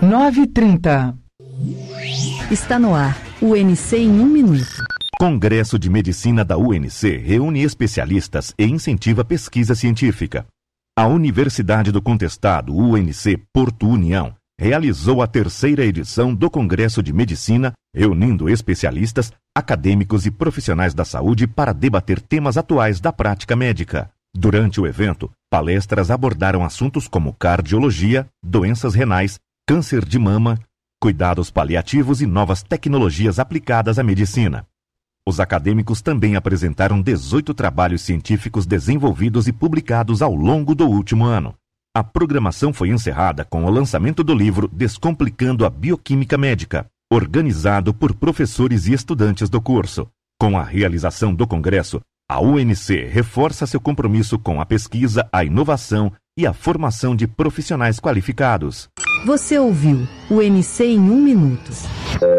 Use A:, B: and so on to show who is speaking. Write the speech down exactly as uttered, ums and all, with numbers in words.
A: nove e trinta.
B: Está no ar, U N C em um minuto.
C: Congresso de Medicina da U N C reúne especialistas e incentiva pesquisa científica. A Universidade do Contestado, U N C Porto União, realizou a terceira edição do Congresso de Medicina, reunindo especialistas, acadêmicos e profissionais da saúde para debater temas atuais da prática médica. Durante o evento, palestras abordaram assuntos como cardiologia, doenças renais, câncer de mama, cuidados paliativos e novas tecnologias aplicadas à medicina. Os acadêmicos também apresentaram dezoito trabalhos científicos desenvolvidos e publicados ao longo do último ano. A programação foi encerrada com o lançamento do livro Descomplicando a Bioquímica Médica, organizado por professores e estudantes do curso. Com a realização do congresso, a U N C reforça seu compromisso com a pesquisa, a inovação e a formação de profissionais qualificados.
B: Você ouviu U N C em um minuto.